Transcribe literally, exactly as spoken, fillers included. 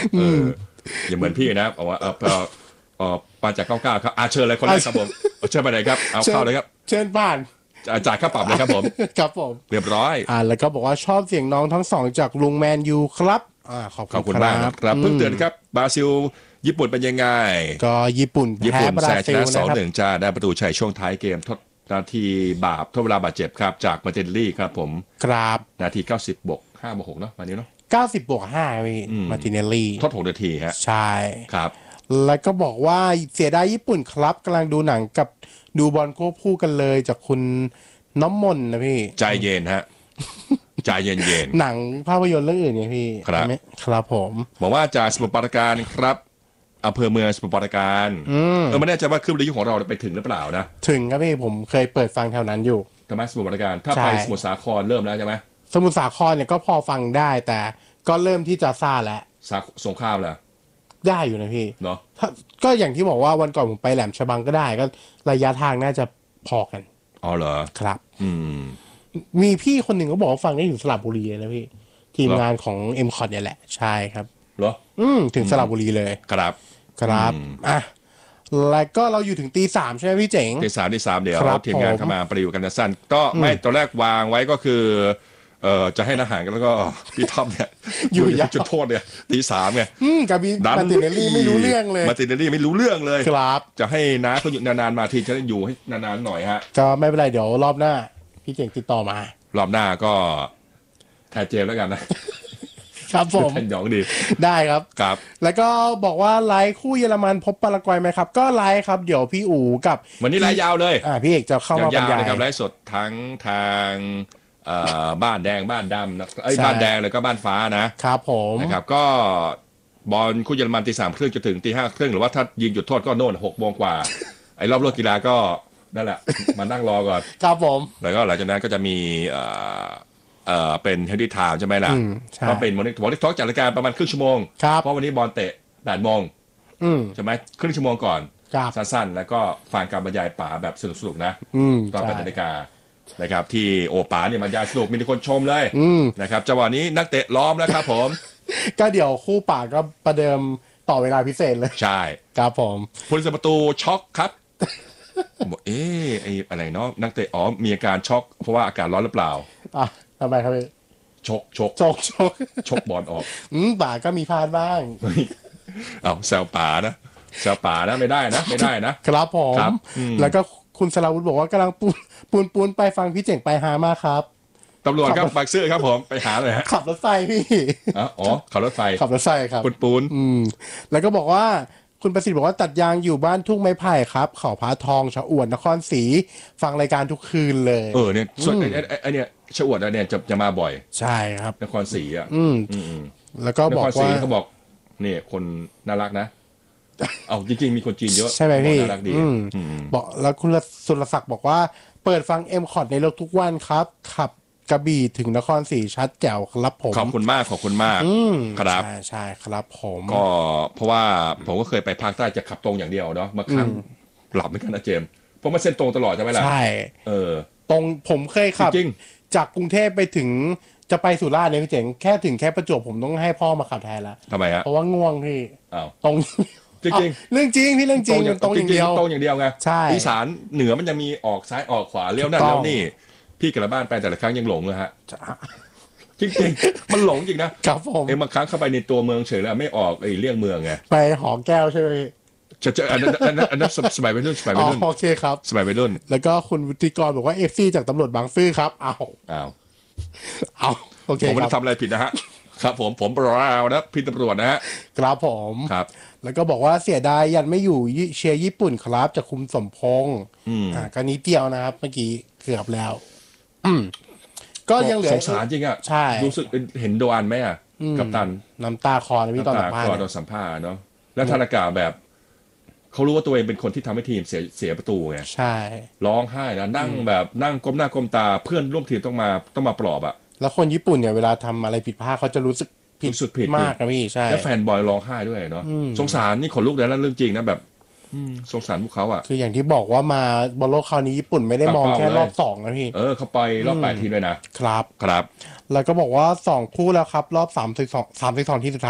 เอออย่าเหมือนพี่นะเอาว่าเออเออเออมาจากเก้าเก้าครับอาเชิญเลยคนแรกครับผมเชิญไปไหนครับเอาเข้าเลยครับเชิญผ่านจ่ายค่าปรับเลยครับผมครับผมเรียบร้อยอ่าแล้วก็บอกว่าชอบเสียงน้องทั้งสองจากลุงแมนยูครับอ่าขอบคุณมากครับเพิ่งเตือนครับบราซิลญี่ปุ่นเป็นยังไงก็ญี่ปุ่นญี่แพ้ปุ่นบราซิลสองหนึ่งจ้าได้ประตูชัยช่วงท้ายเกมทดนาทีบาปทดเวลาบาดเจ็บครับจากมาร์ตินลี่ครับผมครับนาทีเก้าสิบบวกห้าบวกหกเนาะวันนี้เนาะเก้าสิบบวกห้าพี่มาร์ติเนลลี่ทดหกนาทีฮะใช่ครับแล้วก็บอกว่าเสียดายญี่ปุ่นครับกำลังดูหนังกับดูบอลควบคู่กันเลยจากคุณน้ำมนต์นะพี่ใจเย็นฮะใจเย็นเย็นหนังภาพยนตร์เรื่องอื่นเนี่ยพี่ครับครับผมบอกว่าจากสมุทรปราการครับอำเภอเมืองสมุทรปราการเออไม่แน่ใจว่าคลื่นวิทยุของเราไปถึงหรือเปล่านะถึงครับพี่ผมเคยเปิดฟังแถวนั้นอยู่ทำไมสมุทรปราการถ้าไปสมุทรสาครเริ่มแล้วใช่ไหมสมุทรสาครเนี่ยก็พอฟังได้แต่ก็เริ่มที่จะซ่าแล้วสงครามแหละได้อยู่นะพี่เนาะก็อย่างที่บอกว่าวันก่อนผมไปแหลมฉบังก็ได้ก็ระยะทางน่าจะพอกันอ๋อเหรอครับอืมมีพี่คนหนึ่งก็บอกว่าฟังได้ถึงสระบุรีเลยนะพี่ทีมงานของ เอ็ม คอท เนี่ยแหละใช่ครับเหรออืมถึงสระบุรีเลยครับครับอ่ะแล้วก็เราอยู่ถึงตีสามใช่ไหมพี่เจ๋งตีสามตีสามเดี๋ยวทีมงานเข้ามาประดิวกันสั้นก็ไม่ตอนแรกวางไว้ก็คือเอ่อจะให้อาหารกันแล้วก็พี่ท็อปเนี่ยอยู่จุดโทษเนี่ยตีสามไงกับพี่มาติเนลลี่ไม่รู้เรื่องเลยมาติเนลลี่ไม่รู้เรื่องเลยครับจะให้น้าเขาอยู่นานๆมาทีจะได้อยู่ให้นานๆหน่อยฮะก็ไม่เป็นไรเดี๋ยวรอบหน้าพี่เจ๋งติดต่อมารอบหน้าก็แทนเจมแล้วกันนะครับผมแทนหยองดีได้ครับครับแล้วก็บอกว่าไลฟ์คู่เยอรมันพบปารากวัยไหมครับก็ไลฟ์ครับเดี๋ยวพี่อู๋กับวันนี้ไลฟ์ยาวเลยอ่าพี่เอกจะเข้ามาบรรยายนะครับไลฟ์สดทั้งทางบ้านแดงบ้านดำนะไอ้บ้านแดงเลยก็บ้านฟ้านะครับผมนะครับก็บอลคู่เยอรมันตีสามครึ่งจะถึงตีห้าครึ่งหรือว่าถ้ายิงจุดโทษก็โน่นหกโมงกว่าไอ้รอบเลิกกีฬาก็นั่นแหละมานั่งรอก่อนครับผมแล้วก็หลังจากนั้นก็จะมีเอ่อเอ่อเป็นเฮดดี้ไทม์ใช่ไหมล่ะก็เป็นมอนิมอนิทอล์กจัดรายการประมาณครึ่งชั่วโมงเพราะวันนี้บอลเตะแปดโมงใช่ไหมครึ่งชั่วโมงก่อนสั้นๆแล้วก็ฟังการบรรยายป๋าแบบสนุกๆนะตอนแปดนาฬิกานะครับที่โอป๋าเนี่ยบรรยายสนุกมีคนชมเลยนะครับจังหวะนี้นักเตะล้อมแล้วครับผมก็เดี๋ยวคู่ป๋าก็ประเดิมต่อเวลาพิเศษเลยใช่ครับผมผู้รักษาประตูช็อกครับบอกเอ๊ะไอ้อะไรเนาะนักเตะอ๋อมีอาการช็อกเพราะว่าอากาศร้อนหรือเปล่าอ่ะทำไมครับพี่ชกชกชกชกชกบอลออกอืมป๋าก็มีพลาดบ้างเอาแซวป๋านะแซวป๋านะไม่ได้นะไม่ได้นะครับผมแล้วก็คุณสราวุธบอกว่ากำลังปูนปูนปูนไปฟังพี่เจ๋งไปหามาครับตำรวจครับบางซื่อครับผมไปหาเลยฮะขับรถไฟพี่อ๋อขับรถไฟขับรถไฟครับปูนปูนอืมแล้วก็บอกว่าคุณประสิทธิ์บอกว่าตัดยางอยู่บ้านทุ่งไม้ไผ่ครับเขาพระทองชะอวดนครศรีฟังรายการทุกคืนเลยเออเนี่ยส่วนไอ้ไอ้เนี่ยชะอวดเนี่ยจะจะมาบ่อยใช่ครับนครศรีอ่ะอืมแล้วก็บอกว่าเขาบอกเนี่ยคนน่ารักนะเอาจริงๆมีคนจีนเยอะใช่ไหมพี่น่ารักดีบอกแล้วคุณสุรศักดิ์บอกว่าเปิดฟังเอ็มคอร์ดในรถทุกวันครับขับกระบี่ถึงนครศรีชัดแจ๋วครับผมขอบคุณมากขอบคุณมากครับใช่ใช่ครับผมก็เพราะว่าผมก็เคยไปภาคใต้จะขับตรงอย่างเดียวเนาะมาครั้งหลับไม่กันนะเจมเพราะมันเส้นตรงตลอดใช่ไหมล่ะใช่เออตรงผมเคยขับจากกรุงเทพไปถึงจะไปสุราษฎร์เนี่ยพี่เจ๋งแค่ถึงแค่ประจวบผมต้องให้พ่อมาขับแทนแล้วทำไมฮะเพราะว่าง่วงพี่อ้าวตรงจริงเรื่องจริงพี่เรื่องจริงตรงอย่างเดียวตรงอย่างเดียวไงใช่อีสานเหนือมันจะมีออกซ้ายออกขวาเลี้ยวนั่นเลี้ยวนี่พี่กลับบ้านไปแต่ละครั้งยังหลงเลยฮะจริงๆมันหลงจริงนะครับผมเอ็มบางครั้งเข้าไปในตัวเมืองเฉยแล้วไม่ออกไอ้เลี่ยงเมืองไงไปหอแก้วใช่ไหมจะเจออันนั้นอันนั้นอันนั้นสมัยวัยรุ่นสมัยวัยรุ่นโอเคครับสมัยวัยรุ่นแล้วก็คุณวุฒิกรบอกว่าเอฟซีจากตำรวจบางซื่อครับเอาเอาเอาโอเคผมไม่ได้ทำอะไรผิดนะฮะครับผมผมราวนะพี่ตำรวจนะฮะครับผมครับแล้วก็บอกว่าเสียดายยันไม่อยู่เชียร์ญี่ปุ่นครับจากคุมสมพงษ์อ่าก็นี้เดียวนะครับเมื่อกี้เกือบแล้วอืมก็ยังเหลือสงสารจริงอ่ะใช่รู้สึกเห็นโดนไหมอ่ะกัปตันน้ำตาคลอนะพี่ตอนสัมภาษณ์ตอนสัมภาษณ์เนาะแล้วธนากาแบบเขารู้ว่าตัวเองเป็นคนที่ทำให้ทีมเสียเสียประตูไงใช่ร้องไห้นะนั่งแบบนั่งก้มหน้าก้มตาเพื่อนร่วมทีมต้องมาต้องมาปลอบอ่ะแล้วคนญี่ปุ่นเนี่ยเวลาทำอะไรผิดพลาดเขาจะรู้สึกผิดสุดผิดมากนะพี่ใช่แล้วแฟนบอยร้องไห้ด้วยเนาะสงสารนี่ขนลุกเลยนั่นเรื่องจริงนะแบบสงสารพวกเขาอ่ะคืออย่างที่บอกว่ามาบอลโลกคราวนี้ญี่ปุ่นไม่ได้มองแค่รอบสองนะพี่เออเขาไปรอบแปดทีมเลยนะครับครับครับแล้วก็บอกว่าสองคู่แล้วครับรอบสามสิบสองสามสิบสองทีสุดท้าย